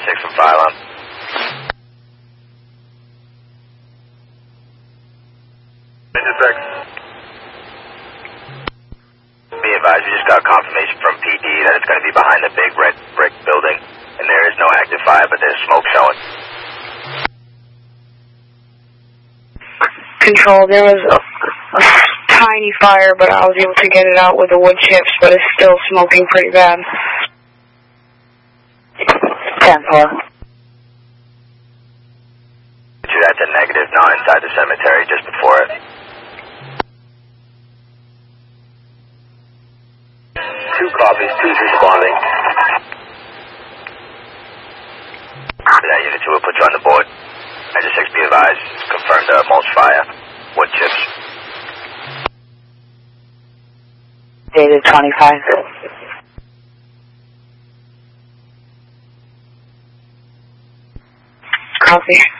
6 from Phylum. Be advised, we just got confirmation from PD that it's going to be behind the big red brick building, and there is no active fire, but there's smoke showing. Control, there was a tiny fire, but I was able to get it out with the wood chips, but it's still smoking pretty bad. 10-4. That's a -9 inside the cemetery just before it. 2 copies, 2's responding. That unit 2 will put you on the board. Engine 6, be advised, confirmed mulch fire, wood chips. Dated 25. Copy.